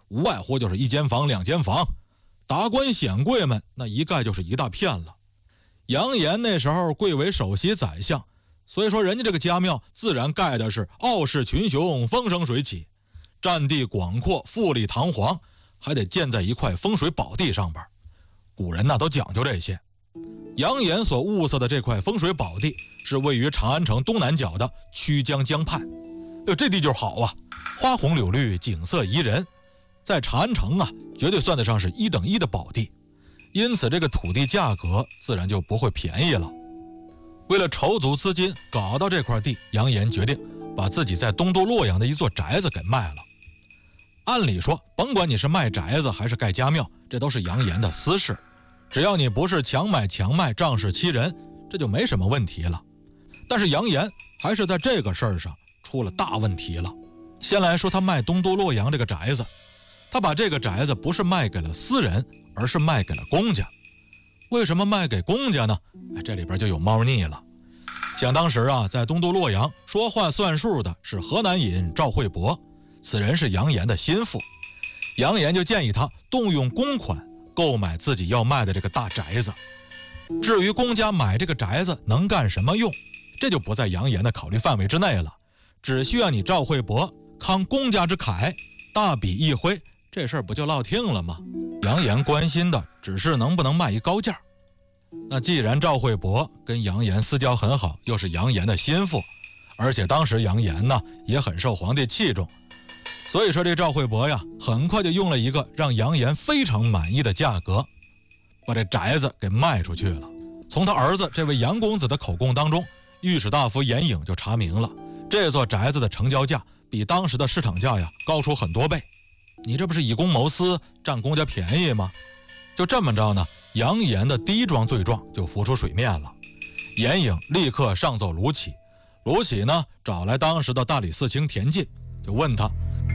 无外乎就是1间房2间房，达官显贵们那一概就是一大片了。杨炎那时候贵为首席宰相，所以说人家这个家庙自然盖的是傲视群雄，风生水起，占地广阔，富丽堂皇，还得建在一块风水宝地上边。古人都讲究这些。杨炎所物色的这块风水宝地是位于长安城东南角的曲江江畔。这地就是好啊，花红柳绿，景色宜人，在长安城绝对算得上是1等1的宝地，因此这个土地价格自然就不会便宜了。为了筹足资金搞到这块地，杨炎决定把自己在东都洛阳的一座宅子给卖了。按理说，甭管你是卖宅子还是盖家庙，这都是杨炎的私事，只要你不是强买强卖，仗势欺人，这就没什么问题了。但是杨炎还是在这个事儿上出了大问题了。先来说他卖东都洛阳这个宅子，他把这个宅子不是卖给了私人，而是卖给了公家。为什么卖给公家呢？这里边就有猫腻了。想当时在东都洛阳说话算数的是河南尹赵惠伯，此人是杨炎的心腹。杨炎就建议他动用公款购买自己要卖的这个大宅子。至于公家买这个宅子能干什么用，这就不在杨炎的考虑范围之内了，只需要你赵惠伯慷公家之慨，大笔一挥，这事儿不就落听了吗？杨炎关心的只是能不能卖一高价。那既然赵惠伯跟杨炎私交很好，又是杨炎的心腹，而且当时杨炎也很受皇帝器重，所以说这赵惠伯很快就用了一个让杨炎非常满意的价格，把这宅子给卖出去了。从他儿子这位杨公子的口供当中，御史大夫严颖就查明了，这座宅子的成交价比当时的市场价高出很多倍。你这不是以公谋私，占公家便宜吗？就这么着呢，杨炎的第一桩罪状就浮出水面了。严颖立刻上奏卢杞，卢杞找来当时的大理寺卿田进，就问他，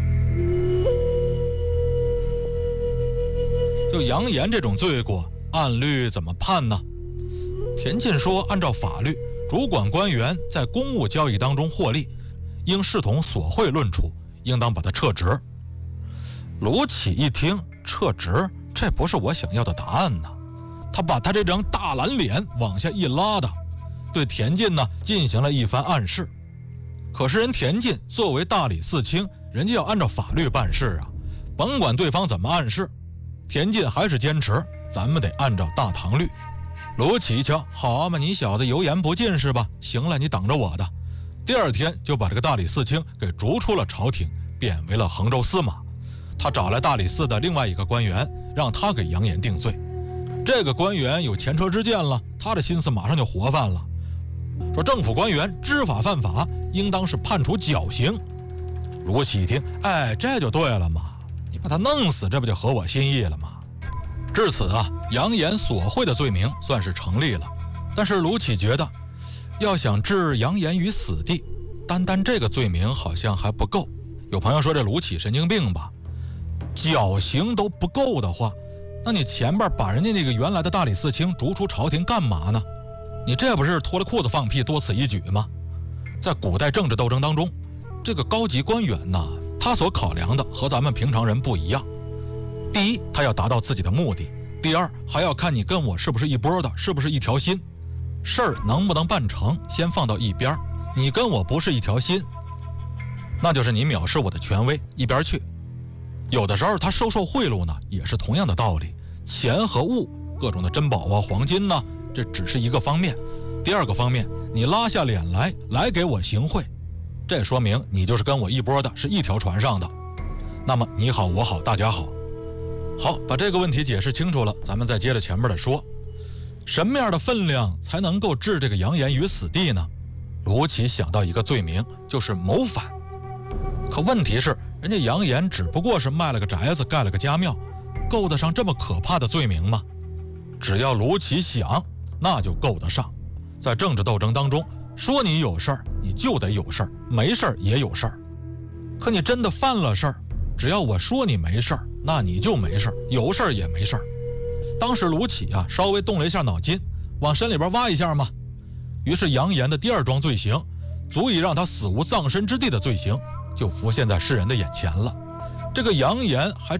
就杨炎这种罪过，按律怎么判呢？田进说，按照法律，主管官员在公务交易当中获利，应视同索贿论处，应当把他撤职。卢杞一听，撤职，这不是我想要的答案呢。他把他这张大蓝脸往下一拉对田进进行了一番暗示。可是人田进作为大理寺卿，人家要按照法律办事甭管对方怎么暗示，田进还是坚持咱们得按照大唐律。卢杞一瞧，好嘛，你小子油盐不进是吧？行了，你等着我的。第二天就把这个大理寺卿给逐出了朝廷，贬为了衡州司马。他找来大理寺的另外一个官员，让他给杨炎定罪。这个官员有前车之鉴了，他的心思马上就活泛了，说政府官员知法犯法，应当是判处绞刑。卢杞一听，这就对了嘛，你把他弄死，这不就合我心意了吗？至此杨炎索贿的罪名算是成立了。但是卢杞觉得，要想置杨炎于死地，单单这个罪名好像还不够。有朋友说这卢杞神经病吧，绞刑都不够的话，那你前边把人家那个原来的大理寺卿逐出朝廷干嘛呢？你这不是脱了裤子放屁，多此一举吗？在古代政治斗争当中，这个高级官员他所考量的和咱们平常人不一样。第一，他要达到自己的目的；第二，还要看你跟我是不是一波的，是不是一条心。事儿能不能办成，先放到一边，你跟我不是一条心，那就是你藐视我的权威，一边去。有的时候他收贿赂也是同样的道理，钱和物，各种的珍宝黄金这只是一个方面。第二个方面，你拉下脸来给我行贿，这说明你就是跟我一波的，是一条船上的。那么你好我好大家好。好，把这个问题解释清楚了，咱们再接着前面的说，什么样的分量才能够置这个杨炎于死地呢？卢杞想到一个罪名，就是谋反。可问题是，人家杨炎只不过是卖了个宅子，盖了个家庙，够得上这么可怕的罪名吗？只要卢杞想，那就够得上。在政治斗争当中，说你有事儿，你就得有事儿，没事儿也有事儿。可你真的犯了事儿，只要我说你没事儿，那你就没事儿，有事儿也没事儿。当时卢杞稍微动了一下脑筋，往深里边挖一下嘛。于是杨炎的第二桩罪行，足以让他死无葬身之地的罪行，就浮现在世人的眼前了。这个杨炎还